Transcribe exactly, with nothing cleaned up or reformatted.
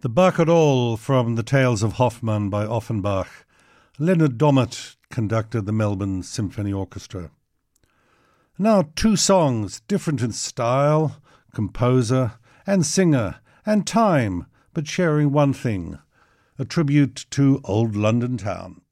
The Barcarolle from The Tales of Hoffmann by Offenbach. Leonard Dommett conducted the Melbourne Symphony Orchestra. Now two songs, different in style, composer, and singer, and time, but sharing one thing, a tribute to old London town.